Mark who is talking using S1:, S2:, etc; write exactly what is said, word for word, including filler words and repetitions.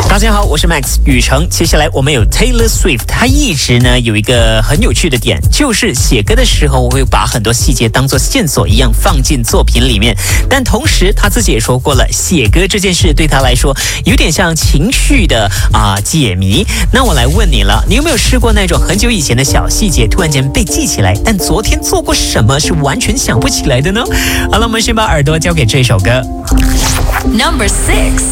S1: 大家好，我是 Max 雨成。接下来我们有 Taylor Swift， 他一直呢有一个很有趣的点，就是写歌的时候我会把很多细节当作线索一样放进作品里面，但同时他自己也说过了，写歌这件事对他来说有点像情绪的啊、呃、解谜。那我来问你了，你有没有试过那种很久以前的小细节突然间被记起来，但昨天做过什么是完全想不起来的呢？好了，我们先把耳朵交给这首歌。
S2: Number six.